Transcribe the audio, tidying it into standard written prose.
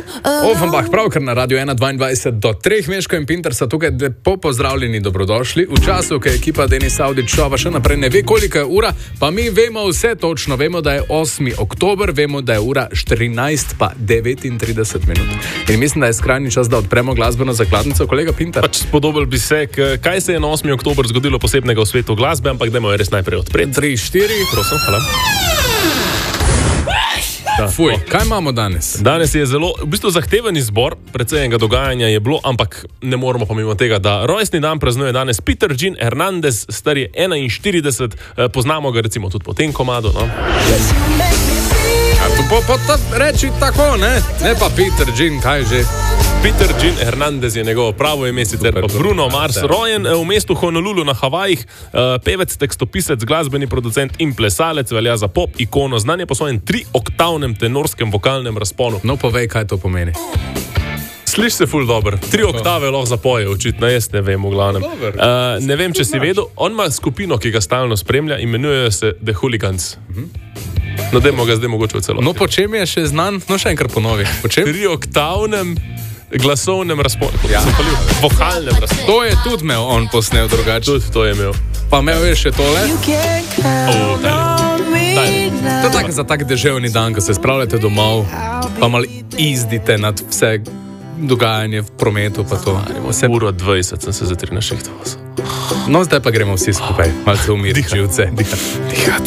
Offenbach, pravkar na Radio 1.22 do 3, Meško in Pinter so tukaj, lepo pozdravljeni, dobrodošli. V času, ko je ekipa Denis Avdićova še naprej ne ve, koliko je ura, pa mi vemo vse točno. Vemo, da je 8. oktober, vemo, da je ura 14:39 minut. In mislim, da je skrajni čas, da odpremo glasbeno zakladnico. Kolega Pinter. Pač spodobili bi se, kaj se je na 8. oktober zgodilo posebnega v svetu glasbe, ampak dajmo jo res najprej odpreti. 3, 4, prosim, hvala. Fuj, kaj imamo danes? Danes je zelo, v bistvu zahteven izbor, precej enega dogajanja je bilo, ampak ne moramo pa mimo tega, da rojstni dan praznuje danes Peter Gene Hernandez, star je 41, poznamo ga recimo tudi po tem komadu, no? Reči tako, ne pa Peter Gene, kaj že? Peter Gene Hernandez je njegovo pravo ime, sicer pa Bruno Mars, rojen v mestu Honolulu na Havajih, pevec, tekstopisec, glasbeni producent in plesalec, velja za pop ikono, znan je po svojem 3-oktavnem tenorskem vokalnem razponu. No, povej, kaj to pomeni. Sliši se ful dobro. 3 oktave lahko zapoje, očitno, jaz ne vem v glavnem. Ne vem, če si vedel, on ima skupino, ki ga stalno spremlja, imenujejo se The Hooligans. No, dajmo ga zdaj mogoče v celoti. No, po čem je še znan? No, še enkrat ponovi. Po čem? 3-oktavnem glasovnem razponu. Ja. Vokalnem razponu. To je tudi imel on posnel drugače. Tudi to je imel. Pa imel je še tole. To je tako za tak deževni dan, ko se spravljate domov, pa malo izdite nad vse dogajanje v prometu, pa to. 1:20 sem se za 3 na šihtu. No, zdaj pa gremo vsi skupaj, malce umiriti živce.